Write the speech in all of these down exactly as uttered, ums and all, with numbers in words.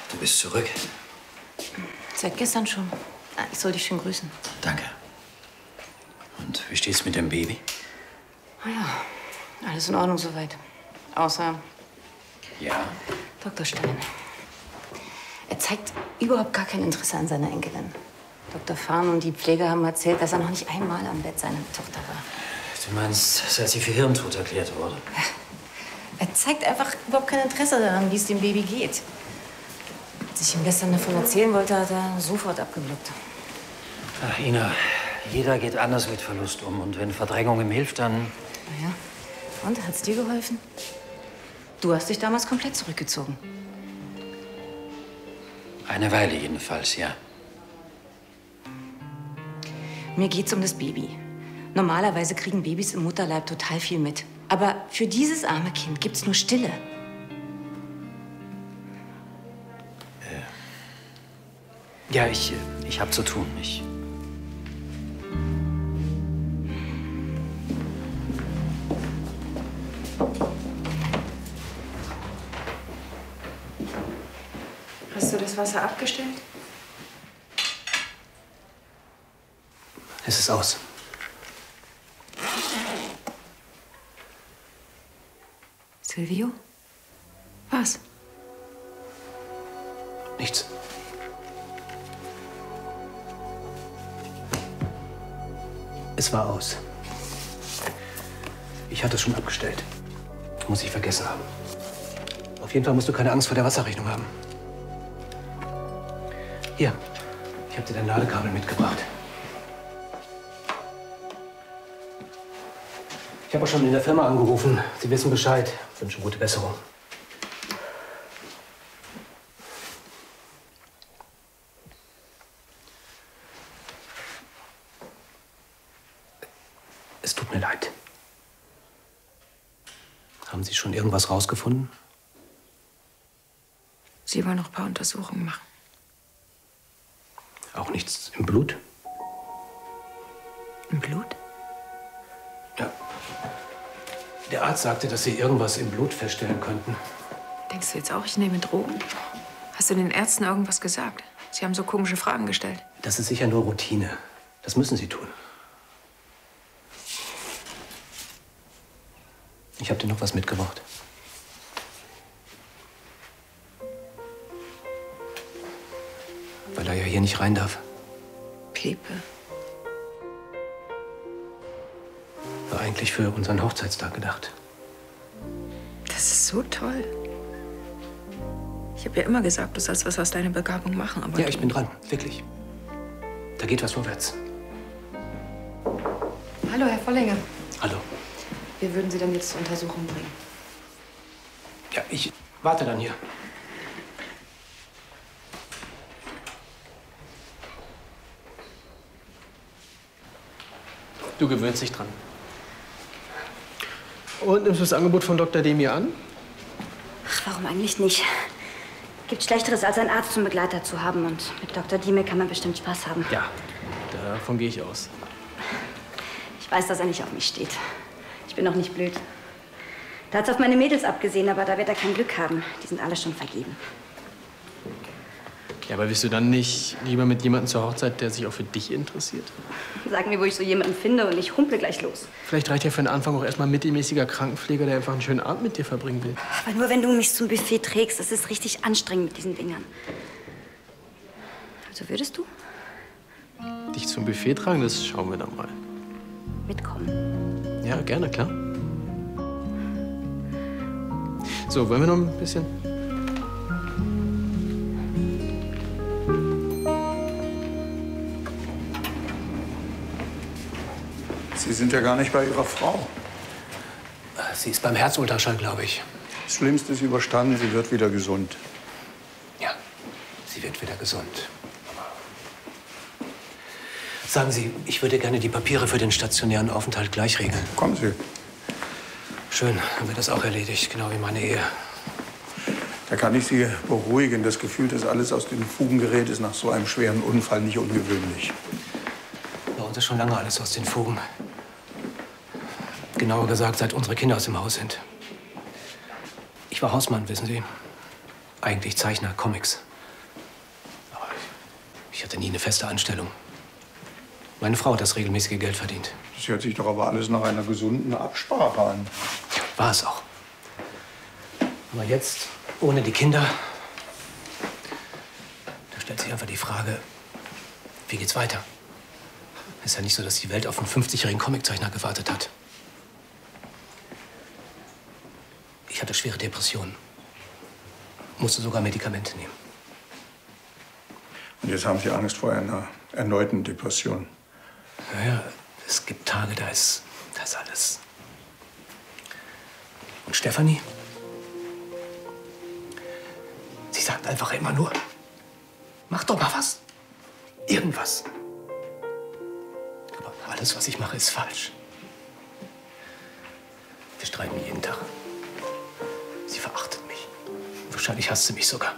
Du bist zurück. Seit gestern schon. Ich soll dich schön grüßen. Danke. Und wie steht's mit dem Baby? Na ja, alles in Ordnung soweit. Außer Ja. Doktor Stein. Er zeigt überhaupt gar kein Interesse an seiner Enkelin. Doktor Fahn und die Pfleger haben erzählt, dass er noch nicht einmal am Bett seiner Tochter war. Du meinst, seit sie für Hirntod erklärt wurde? Ja. Er zeigt einfach überhaupt kein Interesse daran, wie es dem Baby geht. Als ich ihm gestern davon erzählen wollte, hat er sofort abgeblockt. Ach, Ina, jeder geht anders mit Verlust um. Und wenn Verdrängung ihm hilft, dann... Na ja. Und, hat's dir geholfen? Du hast dich damals komplett zurückgezogen. Eine Weile jedenfalls, ja. Mir geht's um das Baby. Normalerweise kriegen Babys im Mutterleib total viel mit. Aber für dieses arme Kind gibt's nur Stille. Äh. Ja, ich, ich hab zu tun. Ich... Hast du das Wasser abgestellt? Es ist aus. Silvio? Was? Nichts. Es war aus. Ich hatte es schon abgestellt. Muss ich vergessen haben. Auf jeden Fall musst du keine Angst vor der Wasserrechnung haben. Hier, ich habe dir dein Ladekabel mitgebracht. Ich habe auch schon in der Firma angerufen. Sie wissen Bescheid. Ich wünsche gute Besserung. Es tut mir leid. Haben Sie schon irgendwas rausgefunden? Sie wollen noch ein paar Untersuchungen machen. Auch nichts im Blut? Im Blut? Ja. Der Arzt sagte, dass Sie irgendwas im Blut feststellen könnten. Denkst du jetzt auch, ich nehme Drogen? Hast du den Ärzten irgendwas gesagt? Sie haben so komische Fragen gestellt. Das ist sicher nur Routine. Das müssen Sie tun. Ich habe dir noch was mitgebracht. Weil er ja hier nicht rein darf. Pepe. War eigentlich für unseren Hochzeitstag gedacht. Das ist so toll. Ich habe ja immer gesagt, du sollst was aus deiner Begabung machen, aber Ja, du... ich bin dran. Wirklich. Da geht was vorwärts. Hallo, Herr Vollinger. Hallo. Wir würden Sie dann jetzt zur Untersuchung bringen. Ja, ich warte dann hier. Du gewöhnst dich dran. Und nimmst du das Angebot von Doktor Demir an? Ach, warum eigentlich nicht? Gibt Schlechteres, als einen Arzt zum Begleiter zu haben. Und mit Doktor Demir kann man bestimmt Spaß haben. Ja, davon gehe ich aus. Ich weiß, dass er nicht auf mich steht. Ich bin noch nicht blöd. Da hat's auf meine Mädels abgesehen, aber da wird er kein Glück haben. Die sind alle schon vergeben. Ja, aber willst du dann nicht lieber mit jemandem zur Hochzeit, der sich auch für dich interessiert? Sag mir, wo ich so jemanden finde und ich humple gleich los. Vielleicht reicht ja für den Anfang auch erstmal ein mittelmäßiger Krankenpfleger, der einfach einen schönen Abend mit dir verbringen will. Aber nur, wenn du mich zum Buffet trägst. Das ist richtig anstrengend mit diesen Dingern. Also würdest du Dich zum Buffet tragen, das schauen wir dann mal. mitkommen? Ja, gerne, klar. So, wollen wir noch ein bisschen? Sie sind ja gar nicht bei Ihrer Frau. Sie ist beim Herzultraschall, glaube ich. Das Schlimmste ist überstanden, sie wird wieder gesund. Ja, sie wird wieder gesund. Sagen Sie, ich würde gerne die Papiere für den stationären Aufenthalt gleich regeln. Kommen Sie. Schön, dann wird das auch erledigt, genau wie meine Ehe. Da kann ich Sie beruhigen. Das Gefühl, dass alles aus den Fugen gerät, ist nach so einem schweren Unfall nicht ungewöhnlich. Bei uns ist schon lange alles aus den Fugen. Genauer gesagt, seit unsere Kinder aus dem Haus sind. Ich war Hausmann, wissen Sie. Eigentlich Zeichner, Comics. Ich hatte nie eine feste Anstellung. Meine Frau hat das regelmäßige Geld verdient. Das hört sich doch aber alles nach einer gesunden Absprache an. War es auch. Aber jetzt, ohne die Kinder, da stellt sich einfach die Frage, wie geht's weiter? Ist ja nicht so, dass die Welt auf einen fünfzigjährigen Comiczeichner gewartet hat. Ich hatte schwere Depressionen. Musste sogar Medikamente nehmen. Und jetzt haben Sie Angst vor einer erneuten Depression. Naja, es gibt Tage, da ist das alles. Und Stefanie? Sie sagt einfach immer nur, mach doch mal was. Irgendwas. Aber alles, was ich mache, ist falsch. Wir streiten jeden Tag. Sie verachtet mich. Wahrscheinlich hasst sie mich sogar.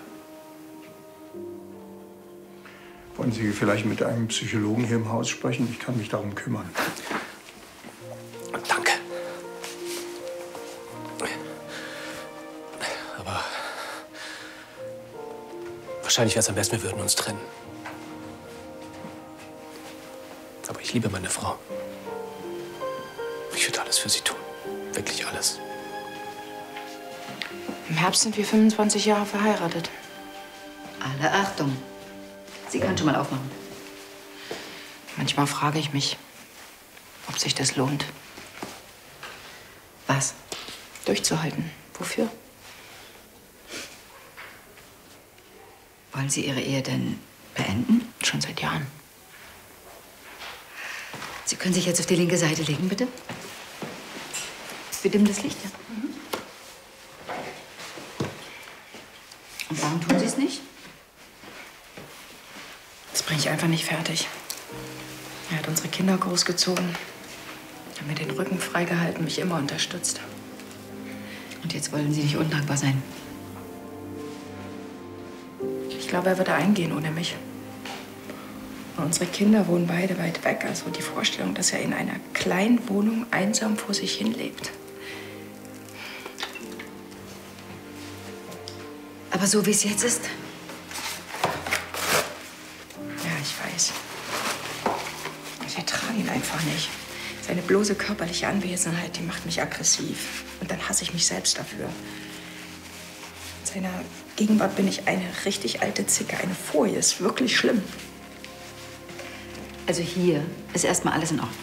Wollen Sie vielleicht mit einem Psychologen hier im Haus sprechen? Ich kann mich darum kümmern. Danke. Aber wahrscheinlich wäre es am besten, wir würden uns trennen. Aber ich liebe meine Frau. Ich würde alles für sie tun. Wirklich alles. Im Herbst sind wir fünfundzwanzig Jahre verheiratet. Alle Achtung. Sie können schon mal aufmachen. Manchmal frage ich mich, ob sich das lohnt. Was? Durchzuhalten. Wofür? Wollen Sie Ihre Ehe denn beenden? Schon seit Jahren. Sie können sich jetzt auf die linke Seite legen, bitte. Wir dimmen das Licht, ja. Mhm. Und warum tun Sie es nicht? Das bringe ich einfach nicht fertig. Er hat unsere Kinder großgezogen, hat mir den Rücken freigehalten, mich immer unterstützt. Und jetzt wollen Sie nicht undankbar sein. Ich glaube, er würde eingehen ohne mich. Und unsere Kinder wohnen beide weit weg. Also die Vorstellung, dass er in einer kleinen Wohnung einsam vor sich hin lebt. Aber so wie es jetzt ist? Ja, ich weiß. Ich ertrage ihn einfach nicht. Seine bloße körperliche Anwesenheit, die macht mich aggressiv. Und dann hasse ich mich selbst dafür. In seiner Gegenwart bin ich eine richtig alte Zicke. Eine Folie, ist wirklich schlimm. Also hier ist erstmal alles in Ordnung.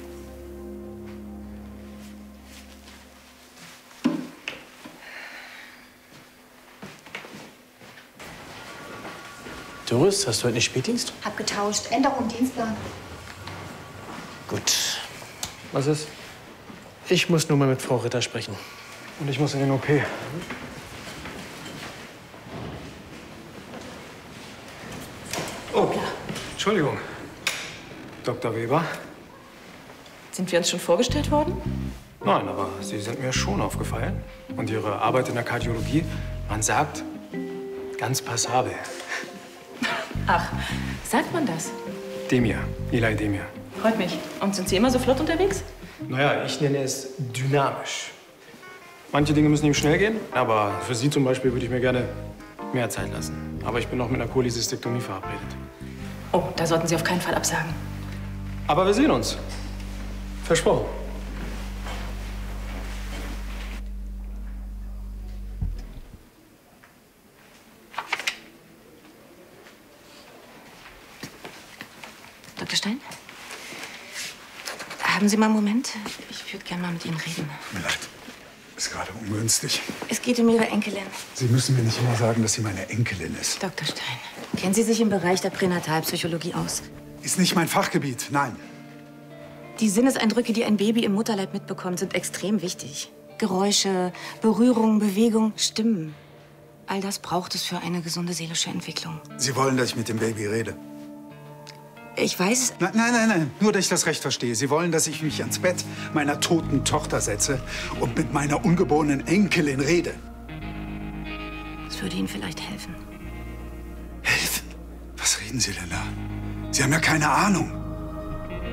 Doris, hast du heute nicht Spätdienst? Hab getauscht. Änderung im Dienstplan. Gut. Was ist? Ich muss nur mal mit Frau Ritter sprechen. Und ich muss in den O P. Oh, Entschuldigung. Doktor Weber? Sind wir uns schon vorgestellt worden? Nein, aber Sie sind mir schon aufgefallen. Und Ihre Arbeit in der Kardiologie, man sagt, ganz passabel. Ach, sagt man das? Demir, Eli Demir. Freut mich. Und sind Sie immer so flott unterwegs? Naja, ich nenne es dynamisch. Manche Dinge müssen ihm schnell gehen, aber für Sie zum Beispiel würde ich mir gerne mehr Zeit lassen. Aber ich bin noch mit einer Cholesystektomie verabredet. Oh, da sollten Sie auf keinen Fall absagen. Aber wir sehen uns. Versprochen. Doktor Stein? Haben Sie mal einen Moment? Ich würde gerne mal mit Ihnen reden. Tut mir leid. Ist gerade ungünstig. Es geht um Ihre Enkelin. Sie müssen mir nicht immer sagen, dass sie meine Enkelin ist. Doktor Stein, kennen Sie sich im Bereich der Pränatalpsychologie aus? Ist nicht mein Fachgebiet, nein. Die Sinneseindrücke, die ein Baby im Mutterleib mitbekommt, sind extrem wichtig. Geräusche, Berührung, Bewegung, Stimmen. All das braucht es für eine gesunde seelische Entwicklung. Sie wollen, dass ich mit dem Baby rede? Ich weiß... Nein, nein, nein, nein. Nur, dass ich das recht verstehe. Sie wollen, dass ich mich ans Bett meiner toten Tochter setze und mit meiner ungeborenen Enkelin rede. Das würde Ihnen vielleicht helfen. Helfen? Was reden Sie denn da? Sie haben ja keine Ahnung.